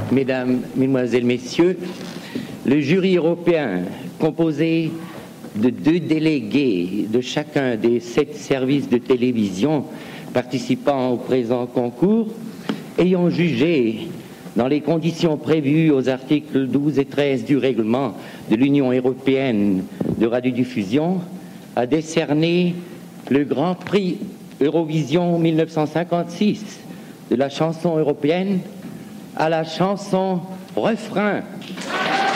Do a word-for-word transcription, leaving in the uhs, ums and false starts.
Mesdames, Mesdemoiselles, Messieurs, le jury européen, composé de deux délégués de chacun des sept services de télévision participant au présent concours, ayant jugé, dans les conditions prévues aux articles douze et treize du règlement de l'Union européenne de radiodiffusion, a décerné le Grand Prix Eurovision mille neuf cent cinquante-six de la chanson européenne à la chanson Refrain.